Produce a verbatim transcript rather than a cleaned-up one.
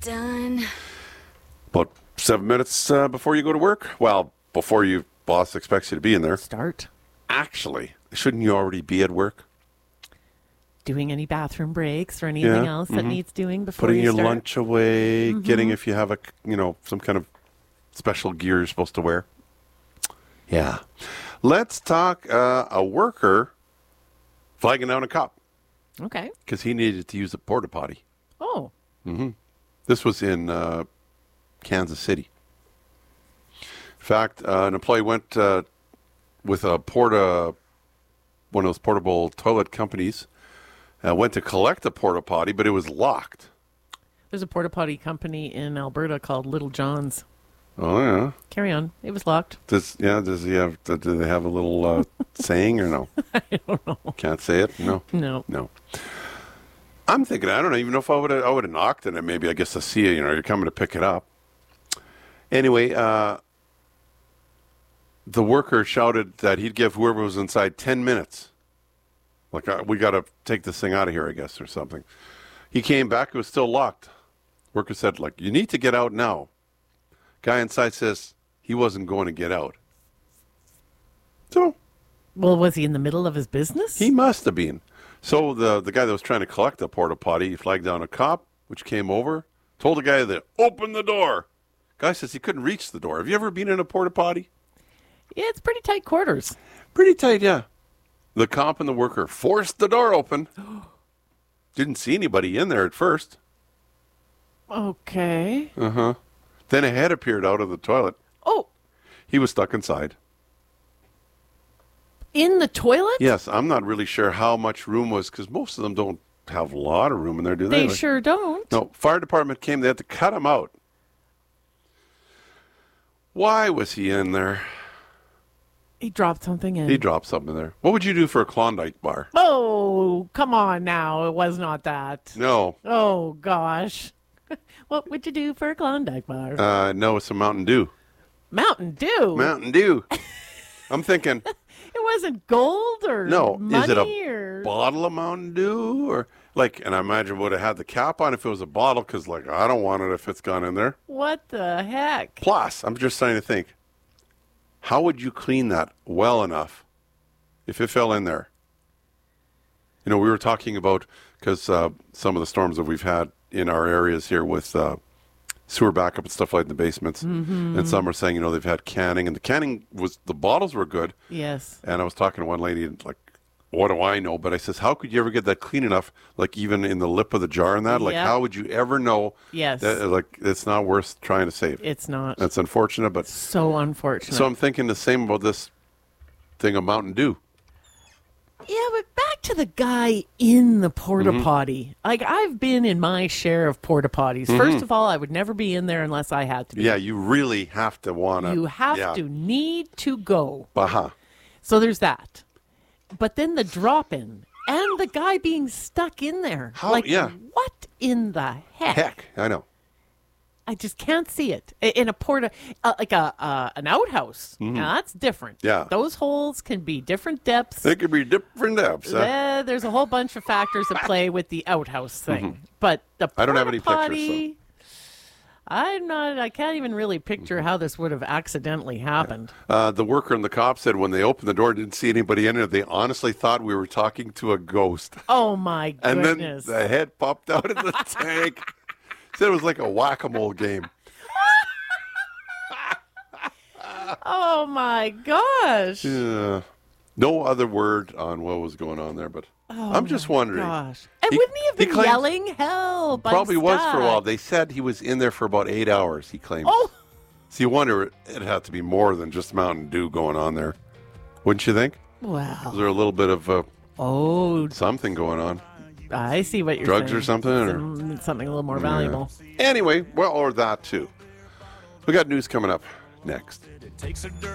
done. About seven minutes uh, before you go to work? Well, before your boss expects you to be in there. Start. Actually, shouldn't you already be at work? Doing any bathroom breaks or anything Yeah, else that mhm. needs doing before Putting you your start? lunch away, Mhm. getting if you have a, you know, some kind of special gear you're supposed to wear. Yeah. Let's talk uh, a worker flagging down a cop Okay. because he needed to use a porta potty. Oh. Mm-hmm. This was in uh, Kansas City. In fact, uh, an employee went uh, with a porta, one of those portable toilet companies, uh, went to collect the porta potty, but it was locked. There's a porta potty company in Alberta called Little John's. Oh yeah. Carry on. It was locked. Does yeah? Does he have? Do they have a little uh, saying or no? I don't know. Can't say it. No. No. No. I'm thinking. I don't even know if I would. I would have knocked on it. Maybe I guess to see it. You know, you're coming to pick it up. Anyway, uh, the worker shouted that he'd give whoever was inside ten minutes. Like uh, we got to take this thing out of here, I guess, or something. He came back. It was still locked. Worker said, "Like you need to get out now." Guy inside says he wasn't going to get out. So, well, was he in the middle of his business? He must have been. So the the guy that was trying to collect the porta potty, he flagged down a cop, which came over, told the guy to open the door. Guy says he couldn't reach the door. Have you ever been in a porta potty? Yeah, it's pretty tight quarters. Pretty tight, yeah. The cop and the worker forced the door open. Didn't see anybody in there at first. Okay. Uh huh. Then a head appeared out of the toilet. Oh. He was stuck inside. In the toilet? Yes, I'm not really sure how much room was because most of them don't have a lot of room in there, do they? They Like- sure don't. No, fire department came. They had to cut him out. Why was he in there? He dropped something in. He dropped something there. What would you do for a Klondike bar? Oh, come on now. It was not that. No. Oh, gosh. What would you do for a Klondike bar? Uh, no, it's a Mountain Dew. Mountain Dew? Mountain Dew. I'm thinking, It wasn't gold or no, money is it a or... bottle of Mountain Dew? Or like, and I imagine would have had the cap on if it was a bottle because, like, I don't want it if it's gone in there. What the heck? Plus, I'm just trying to think, how would you clean that well enough if it fell in there? You know, we were talking about, because uh, some of the storms that we've had in our areas here with uh, sewer backup and stuff like in the basements. Mhm. And some are saying, you know, they've had canning. And the canning was, the bottles were good. Yes. And I was talking to one lady, and like, what do I know? But I says, how could you ever get that clean enough, like even in the lip of the jar and that? Like, Yep. how would you ever know Yes. that, like, it's not worth trying to save? It's not. That's unfortunate, but... So unfortunate. So I'm thinking the same about this thing of Mountain Dew. Yeah, but back to the guy in the porta Mhm. potty. Like, I've been in my share of porta potties. Mhm. First of all, I would never be in there unless I had to be. Yeah, you really have to want to. You have yeah. to need to go. Uh-huh. So there's that. But then the drop in and the guy being stuck in there. How- like, yeah. what in the heck? Heck, I know. I just can't see it I- in a porta, uh, like a uh, an outhouse. Mhm. Now that's different. Yeah. Those holes can be different depths. They could be different depths. huh? Eh, there's a whole bunch of factors that play with the outhouse thing. Mhm. But the I don't have any porta pictures, potty, I'm not. I can't even really picture Mm-hmm. how this would have accidentally happened. Uh, the worker and the cop said when they opened the door, didn't see anybody in it. They honestly thought we were talking to a ghost. Oh my And goodness! then the head popped out of the tank. Said it was like a whack-a-mole game. Oh my gosh! Yeah. No other word on what was going on there, but Oh I'm just my wondering. Gosh! And wouldn't he have he been claims- yelling help? I'm Probably was for a while. stuck." They said he was in there for about eight hours, he claims. Oh. So you wonder, it had to be more than just Mountain Dew going on there. Wouldn't you think? Wow. Was there a little bit of uh, oh something going on? I see what you're Drugs saying. or something, or- Some- something a little more Yeah. valuable. Anyway, well, or that too. We got news coming up next.